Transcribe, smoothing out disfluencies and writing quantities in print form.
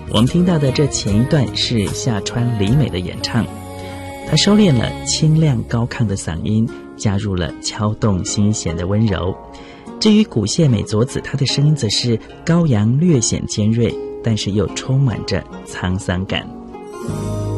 我们听到的这前一段是夏川里美的演唱，她收敛了清亮高亢的嗓音，加入了敲动心弦的温柔。至于古谢美佐子，她的声音则是高扬略显尖锐，但是又充满着沧桑感。